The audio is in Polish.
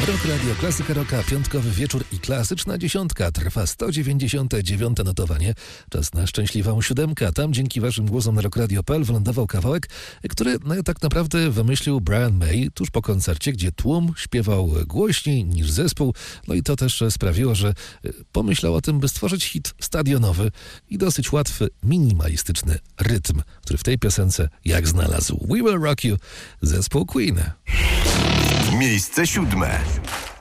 Rock Radio, klasyka rocka, piątkowy wieczór i klasyczna dziesiątka. Trwa 199. notowanie. Czas na szczęśliwą siódemkę. Tam dzięki waszym głosom na rockradio.pl wylądował kawałek, który tak naprawdę wymyślił Brian May tuż po koncercie, gdzie tłum śpiewał głośniej niż zespół. No i to też sprawiło, że pomyślał o tym, by stworzyć hit stadionowy i dosyć łatwy, minimalistyczny rytm, który w tej piosence jak znalazł We Will Rock You, zespół Queen. Miejsce 7.